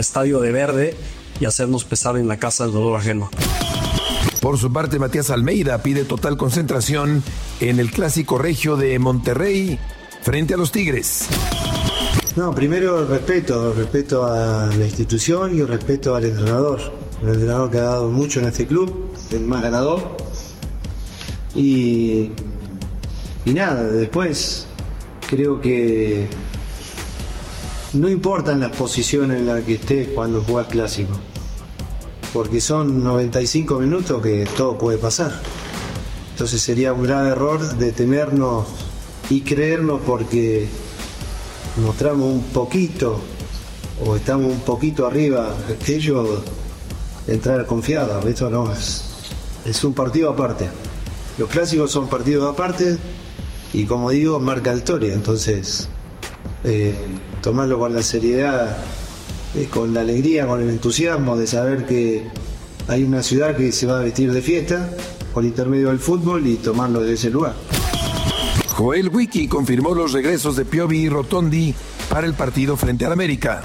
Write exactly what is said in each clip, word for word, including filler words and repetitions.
estadio de verde y hacernos pesar en la casa del dolor ajeno. Por su parte, Matías Almeida pide total concentración en el clásico regio de Monterrey frente a los Tigres. No, primero respeto, respeto a la institución y respeto al entrenador. El entrenador que ha dado mucho en este club, el más ganador. Y, y nada, después creo que no importan las posiciones en las que estés cuando juegas clásico, porque son noventa y cinco minutos que todo puede pasar. Entonces sería un grave error detenernos y creernos porque mostramos un poquito o estamos un poquito arriba que ellos, entrar confiados. Esto no es, es un partido aparte. Los clásicos son partidos aparte y, como digo, marca la historia. Entonces eh, tomarlo con la seriedad, eh, con la alegría, con el entusiasmo de saber que hay una ciudad que se va a vestir de fiesta por intermedio del fútbol y tomarlo de ese lugar. Joel Wiki confirmó los regresos de Piovi y Rotondi para el partido frente al América.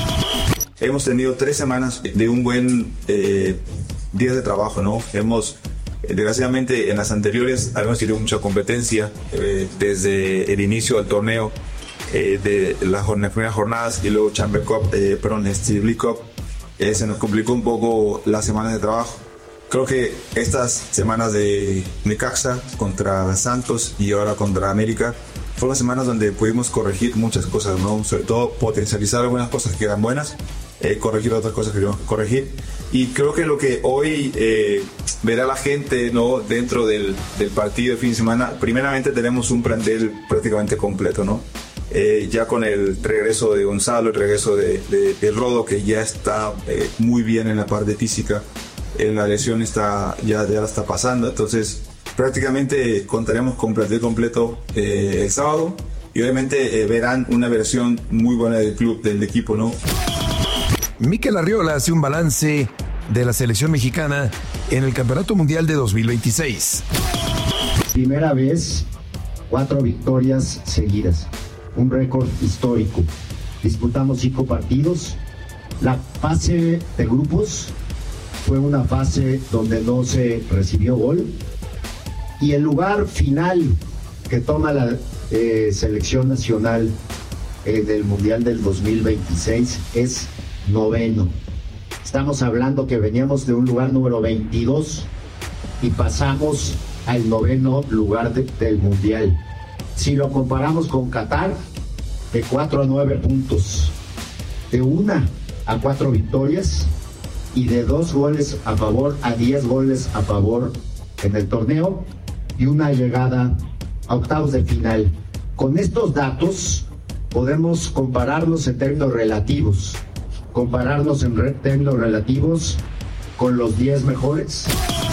Hemos tenido tres semanas de un buen eh, día de trabajo, ¿no? Hemos, desgraciadamente, en las anteriores habíamos tenido mucha competencia eh, desde el inicio del torneo, eh, de las primeras jornadas y luego Chamber Cup, eh, perdón, Steve League Cup. Eh, se nos complicó un poco las semanas de trabajo. Creo que estas semanas de Necaxa contra Santos y ahora contra América fueron semanas donde pudimos corregir muchas cosas, ¿no? Sobre todo potencializar algunas cosas que eran buenas, eh, corregir otras cosas que teníamos que corregir. Y creo que lo que hoy eh, verá la gente, ¿no?, dentro del, del partido de fin de semana, primeramente tenemos un plantel prácticamente completo, ¿no? Eh, ya con el regreso de Gonzalo, el regreso de, de, de Rodo, que ya está eh, muy bien en la parte física. En la lesión está, ya, ya la está pasando, entonces prácticamente contaremos con plantel completo eh, el sábado y obviamente eh, verán una versión muy buena del club, del equipo, ¿no? Mikel Arriola hace un balance de la selección mexicana en el Campeonato Mundial de dos mil veintiséis. Primera vez, cuatro victorias seguidas, un récord histórico. Disputamos cinco partidos. La fase de grupos fue una fase donde no se recibió gol y el lugar final que toma la eh, selección nacional eh, del Mundial del dos mil veintiséis es noveno. Estamos hablando que veníamos de un lugar número veintidós y pasamos al noveno lugar de, del Mundial. Si lo comparamos con Qatar, de cuatro a nueve puntos, de una a cuatro victorias y de dos goles a favor a diez goles a favor en el torneo y una llegada a octavos de final. Con estos datos podemos compararnos en términos relativos, compararnos en re- términos relativos con los diez mejores.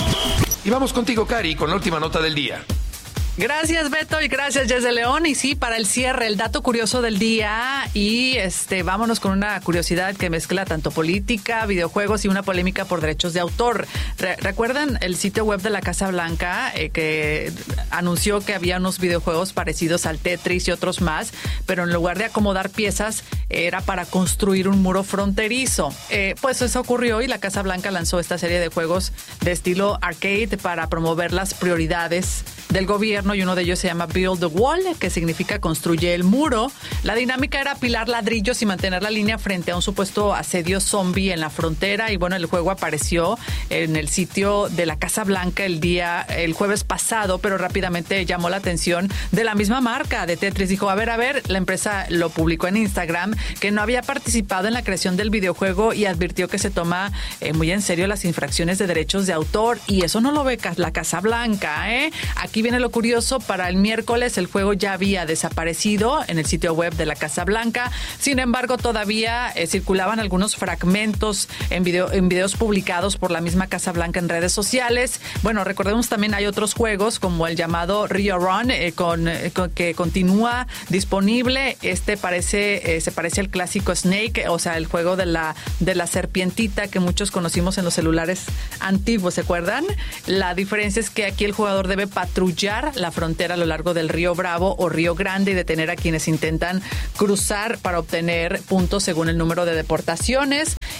Y vamos contigo, Cari, con la última nota del día. Gracias, Beto, y gracias, Jess de León. Y sí, para el cierre, el dato curioso del día. Y este, vámonos con una curiosidad que mezcla tanto política, videojuegos y una polémica por derechos de autor. Re- ¿Recuerdan el sitio web de la Casa Blanca eh, que anunció que había unos videojuegos parecidos al Tetris y otros más, pero en lugar de acomodar piezas, era para construir un muro fronterizo? Eh, pues eso ocurrió y la Casa Blanca lanzó esta serie de juegos de estilo arcade para promover las prioridades del gobierno, y uno de ellos se llama Build the Wall, que significa construye el muro. La dinámica era apilar ladrillos y mantener la línea frente a un supuesto asedio zombie en la frontera. Y bueno, el juego apareció en el sitio de la Casa Blanca el día, el jueves pasado, pero rápidamente llamó la atención de la misma marca de Tetris. Dijo, a ver, a ver, la empresa lo publicó en Instagram, que no había participado en la creación del videojuego y advirtió que se toma eh, muy en serio las infracciones de derechos de autor. Y eso no lo ve la Casa Blanca, ¿eh? Aquí viene lo curioso. Para el miércoles el juego ya había desaparecido en el sitio web de la Casa Blanca. Sin embargo, todavía eh, circulaban algunos fragmentos en, video, en videos publicados por la misma Casa Blanca en redes sociales. Bueno, recordemos también hay otros juegos como el llamado Rio Run eh, con, eh, con, que continúa disponible. Este parece eh, se parece al clásico Snake, o sea, el juego de la, de la serpientita que muchos conocimos en los celulares antiguos, ¿se acuerdan? La diferencia es que aquí el jugador debe patrullar la frontera a lo largo del río Bravo o Río Grande y detener a quienes intentan cruzar para obtener puntos según el número de deportaciones.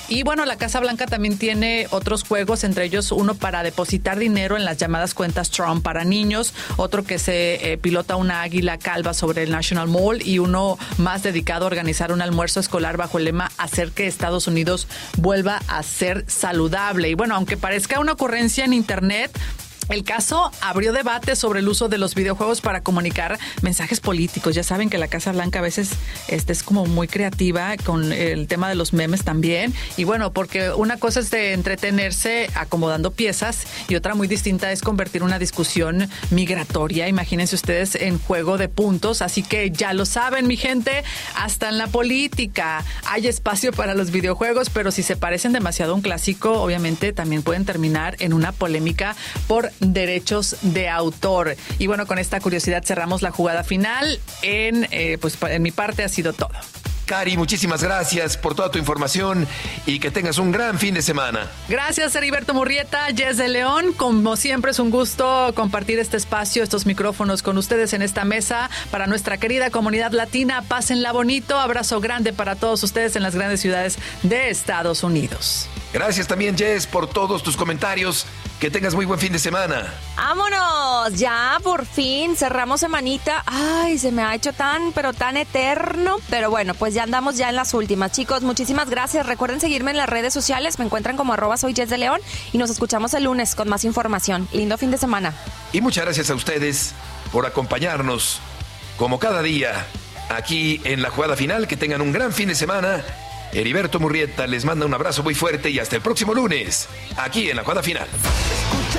Y bueno, la Casa Blanca también tiene otros juegos, entre ellos uno para depositar dinero en las llamadas cuentas Trump para niños, otro que se eh, pilota una águila calva sobre el National Mall y uno más dedicado a organizar un almuerzo escolar bajo el lema hacer que Estados Unidos vuelva a ser saludable. Y bueno, aunque parezca una ocurrencia en Internet, el caso abrió debate sobre el uso de los videojuegos para comunicar mensajes políticos. Ya saben que la Casa Blanca a veces este, es como muy creativa con el tema de los memes también. Y bueno, porque una cosa es de entretenerse acomodando piezas y otra muy distinta es convertir una discusión migratoria. Imagínense ustedes en juego de puntos. Así que ya lo saben, mi gente, hasta en la política hay espacio para los videojuegos, pero si se parecen demasiado a un clásico, obviamente también pueden terminar en una polémica por derechos de autor. Y bueno, con esta curiosidad cerramos la jugada final. En, eh, pues, en mi parte ha sido todo. Cari, muchísimas gracias por toda tu información y que tengas un gran fin de semana. Gracias, Heriberto Murrieta, Jess de León. Como siempre es un gusto compartir este espacio, estos micrófonos con ustedes en esta mesa para nuestra querida comunidad latina. Pásenla bonito. Abrazo grande para todos ustedes en las grandes ciudades de Estados Unidos. Gracias también, Jess, por todos tus comentarios. Que tengas muy buen fin de semana. ¡Vámonos! Ya, por fin, cerramos semanita. Ay, se me ha hecho tan, pero tan eterno. Pero bueno, pues ya andamos ya en las últimas. Chicos, muchísimas gracias. Recuerden seguirme en las redes sociales. Me encuentran como arroba soy Jess de León. Y nos escuchamos el lunes con más información. Lindo fin de semana. Y muchas gracias a ustedes por acompañarnos, como cada día, aquí en la jugada final. Que tengan un gran fin de semana. Heriberto Murrieta les manda un abrazo muy fuerte y hasta el próximo lunes, aquí en la jugada final.